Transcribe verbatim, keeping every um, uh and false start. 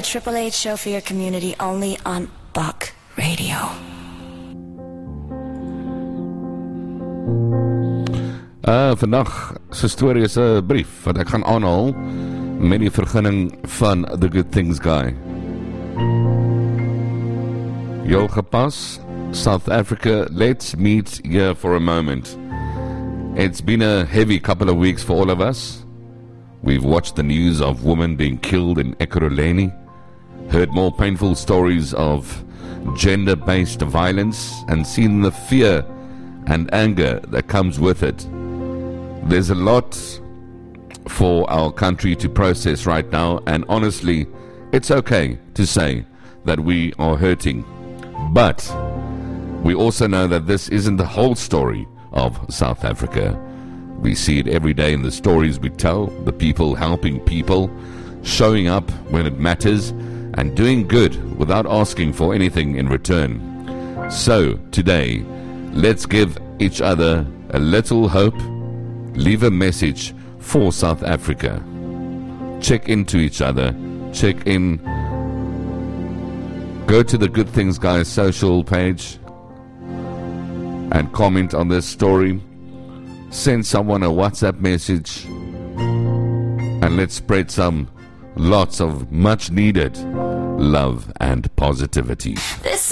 The Triple H show for your community, only on Buck Radio. Uh, vandag se storie is 'n brief wat ek gaan aanhaal met die vergunning van The Good Things Guy. Heel gepas, South Africa, let's meet here for a moment. It's been a heavy couple of weeks for all of us. We've watched the news of women being killed in Ekurhuleni, heard more painful stories of gender-based violence, and seen the fear and anger that comes with it. There's a lot for our country to process right now, and honestly, it's okay to say that we are hurting. But we also know that this isn't the whole story of South Africa. We see it every day in the stories we tell, the people helping people, showing up when it matters, and doing good without asking for anything in return. So, today, let's give each other a little hope, leave a message for South Africa. Check into each other, check in, go to the Good Things Guys social page, and comment on this story. Send someone a WhatsApp message, and let's spread some lots of much needed love and positivity. This